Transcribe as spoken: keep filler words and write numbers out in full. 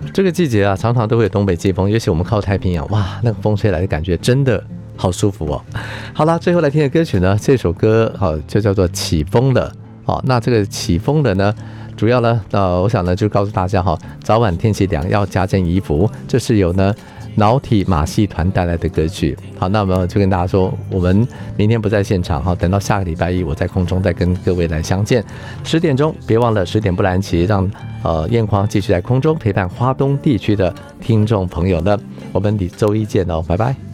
这个季节啊，常常都会有东北季风，尤其我们靠太平洋，哇，那个风吹来的感觉真的好舒服哦。好啦，最后来听的歌曲呢，这首歌好、哦、就叫做起风了。哦，那这个起风了呢，主要呢，呃，我想呢就告诉大家哈、哦，早晚天气凉要加件衣服，这是由呢脑体马戏团带来的歌曲。好，那么就跟大家说，我们明天不在现场哈，等到下个礼拜一我在空中再跟各位来相见。十点钟别忘了十点不蓝旗，让呃燕匡继续在空中陪伴花东地区的听众朋友呢。我们周一见哦，拜拜。